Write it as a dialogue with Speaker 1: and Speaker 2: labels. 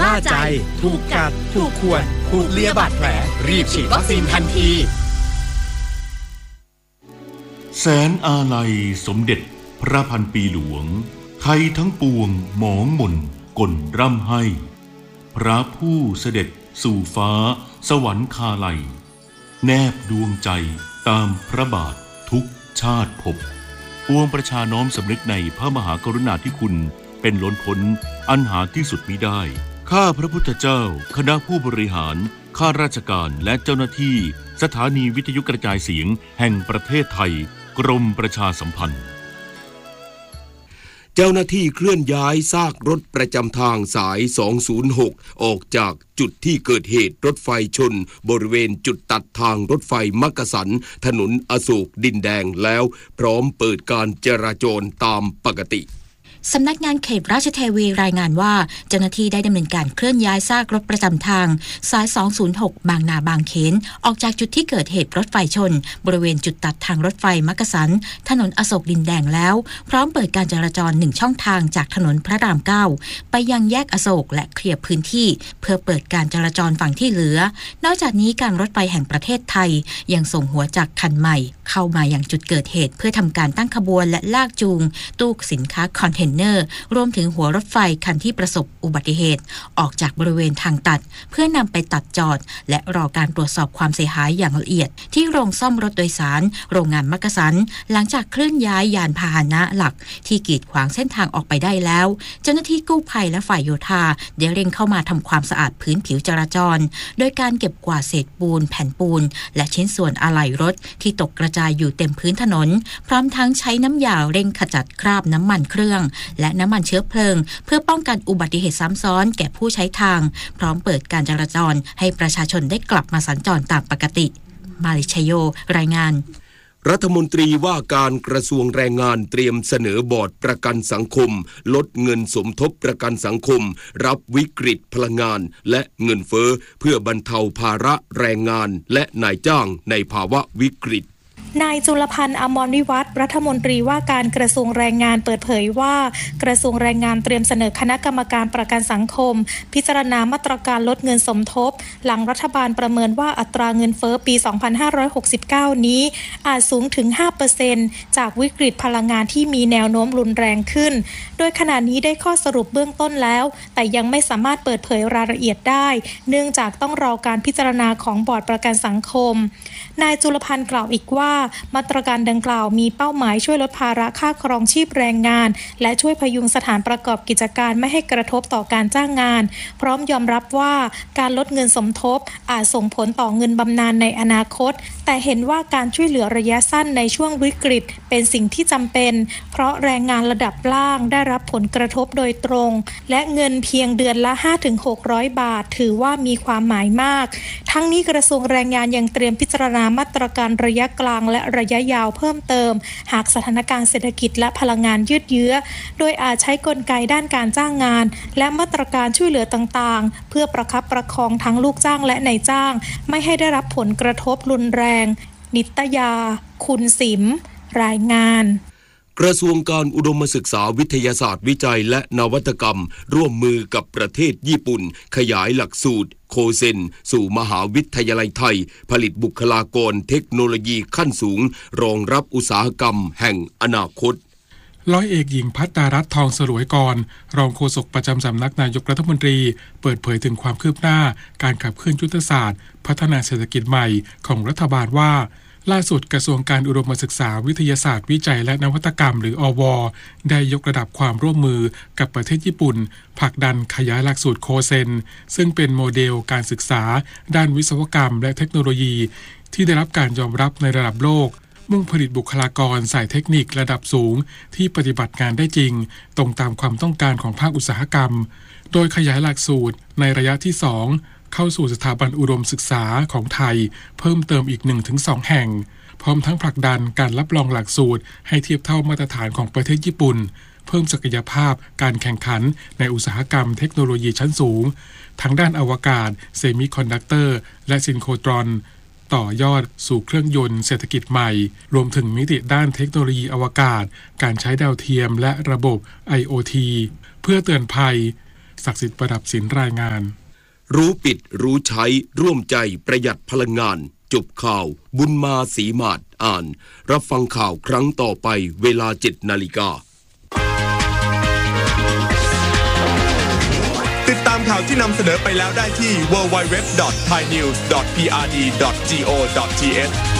Speaker 1: าใจถูกกัดถูกข่วนถูกเลียบาดแผลรีบฉีดวัคซีนทันที
Speaker 2: แสนอาลัยสมเด็จพระพันปีหลวงไทยทั้งปวงหมองหม่นก่นร่ำให้พระผู้เสด็จสู่ฟ้าสวรรคาลัยแนบดวงใจตามพระบาททุกชาติภพปวงประชาน้อมสำนึกในพระมหากรุณาธิคุณเป็นล้นพ้นอันหาที่สุดมิได้ข้าพระพุทธเจ้าคณะผู้บริหารข้าราชการและเจ้าหน้าที่สถานีวิทยุกระจายเสียงแห่งประเทศไทยกรมประชาสัมพันธ์
Speaker 3: เจ้าหน้าที่เคลื่อนย้ายซากรถประจำทางสาย206ออกจากจุดที่เกิดเหตุรถไฟชนบริเวณจุดตัดทางรถไฟมักกะสันถนนอโศกดินแดงแล้วพร้อมเปิดการจราจรตามปกติ
Speaker 4: สำนักงานเขตราชเทวีรายงานว่าเจ้าหน้าที่ได้ดำเนินการเคลื่อนย้ายซากรถประจำทางสาย206บางนาบางเขนออกจากจุดที่เกิดเหตุรถไฟชนบริเวณจุดตัดทางรถไฟมักกะสันถนนอโศกดินแดงแล้วพร้อมเปิดการจราจร1ช่องทางจากถนนพระราม9ไปยังแยกอโศกและเคลียร์พื้นที่เพื่อเปิดการจราจรฝั่งที่เหลือนอกจากนี้การรถไฟแห่งประเทศไทยยังส่งหัวจักรคันใหม่เข้ามายังจุดเกิดเหตุเพื่อทำการตั้งขบวนและลากจูงตู้สินค้าคอนเทนเนอร์รวมถึงหัวรถไฟคันที่ประสบอุบัติเหตุออกจากบริเวณทางตัดเพื่อนำไปตัดจอดและรอการตรวจสอบความเสียหายอย่างละเอียดที่โรงซ่อมรถโดยสารโรงงานมักกะสันหลังจากเคลื่อนย้ายยานพาหนะหลักที่กีดขวางเส้นทางออกไปได้แล้วเจ้าหน้าที่กู้ภัยและฝ่ายโยธาได้เร่งเข้ามาทำความสะอาดพื้นผิวจราจรโดยการเก็บกวาดเศษปูนแผ่นปูนและชิ้นส่วนอะไหล่รถที่ตกกระจายอยู่เต็มพื้นถนนพร้อมทั้งใช้น้ำยาเร่งขจัดคราบน้ำมันเครื่องและน้ำมันเชื้อเพลิงเพื่อป้องกันอุบัติเหตุซ้ำซ้อนแก่ผู้ใช้ทางพร้อมเปิดการจราจรให้ประชาชนได้กลับมาสัญจรตามปกติมาลิชโยรายงาน
Speaker 3: รัฐมนตรีว่าการกระทรวงแรงงานเตรียมเสนอบอร์ดประกันสังคมลดเงินสมทบประกันสังคมรับวิกฤตพลังงานและเงินเฟ้อเพื่อบรรเทาภาระแรงงานและนายจ้างในภาวะวิกฤต
Speaker 5: นายจุลพันธ์ อมรวิวัฒน์รัฐมนตรีว่าการกระทรวงแรงงานเปิดเผยว่ากระทรวงแรงงานเตรียมเสนอคณะกรรมการประกันสังคมพิจารณามาตรการลดเงินสมทบหลังรัฐบาลประเมินว่าอัตราเงินเฟ้อปี 2569 นี้อาจสูงถึง 5% จากวิกฤตพลังงานที่มีแนวโน้มรุนแรงขึ้นโดยขณะนี้ได้ข้อสรุปเบื้องต้นแล้วแต่ยังไม่สามารถเปิดเผยรายละเอียดได้เนื่องจากต้องรอการพิจารณาของบอร์ดประกันสังคมนายจุลพันธ์กล่าวอีกว่ามาตรการดังกล่าวมีเป้าหมายช่วยลดภาระค่าครองชีพแรงงานและช่วยพยุงสถานประกอบกิจการไม่ให้กระทบต่อการจ้างงานพร้อมยอมรับว่าการลดเงินสมทบอาจส่งผลต่อเงินบำนาญในอนาคตแต่เห็นว่าการช่วยเหลือระยะสั้นในช่วงวิกฤตเป็นสิ่งที่จำเป็นเพราะแรงงานระดับล่างได้รับผลกระทบโดยตรงและเงินเพียงเดือนละ 5-600 บาทถือว่ามีความหมายมากทั้งนี้กระทรวงแรงงานยังเตรียมพิจารณามาตรการระยะกลางและระยะยาวเพิ่มเติมหากสถานการณ์เศรษฐกิจและพลังงานยืดเยื้อโดยอาจใช้กลไกด้านการจ้างงานและมาตรการช่วยเหลือต่างๆเพื่อประคับประคองทั้งลูกจ้างและนายจ้างไม่ให้ได้รับผลกระทบรุนแรงนิตยาคุณสิมรายงาน
Speaker 3: กระทรวงการอุดมศึกษาวิทยาศาสตร์วิจัยและนวัตกรรมร่วมมือกับประเทศญี่ปุ่นขยายหลักสูตรโคเซนสู่มหาวิทยาลัยไทยผลิตบุคลากรเทคโนโลยีขั้นสูงรองรับอุตสาหกรรมแห่งอนาคต
Speaker 6: ร้อยเอกหญิงภัตตารัตน์ทองสลวยกรรองโฆษกประจำสำนักนายกรัฐมนตรีเปิดเผยถึงความคืบหน้าการขับเคลื่อนยุทธศาสตร์พัฒนาเศรษฐกิจใหม่ของรัฐบาลว่าล่าสุดกระทรวงการอุดมศึกษาวิทยาศาสตร์วิจัยและนวัตกรรมหรืออว.ได้ยกระดับความร่วมมือกับประเทศญี่ปุ่นผลักดันขยายหลักสูตรโคเซนซึ่งเป็นโมเดลการศึกษาด้านวิศวกรรมและเทคโนโลยีที่ได้รับการยอมรับในระดับโลกมุ่งผลิตบุคลากรสายเทคนิคระดับสูงที่ปฏิบัติงานได้จริงตรงตามความต้องการของภาคอุตสาหกรรมโดยขยายหลักสูตรในระยะที่ 2เข้าสู่สถาบันอุดมศึกษาของไทยเพิ่มเติมอีก 1-2 แห่งพร้อมทั้งผลักดันการรับรองหลักสูตรให้เทียบเท่ามาตรฐานของประเทศญี่ปุ่นเพิ่มศักยภาพการแข่งขันในอุตสาหกรรมเทคโนโลยีชั้นสูงทั้งด้านอวกาศเซมิคอนดักเตอร์และซินโครตรอนต่อยอดสู่เครื่องยนต์เศรษฐกิจใหม่รวมถึงมิติด้านเทคโนโลยีอวกาศการใช้ดาวเทียมและระบบ IoT เพื่อเตือนภัยศักดิ์สิทธิ์ประดับศิลป์รายงาน
Speaker 3: รู้ปิดรู้ใช้ร่วมใจประหยัดพลังงานจบข่าวบุญมาศรีมาศอ่านรับฟังข่าวครั้งต่อไปเวลา 7 นาฬิกา
Speaker 1: ติดตามข่าวที่นำเสนอไปแล้วได้ที่ www.thainews.prd.go.th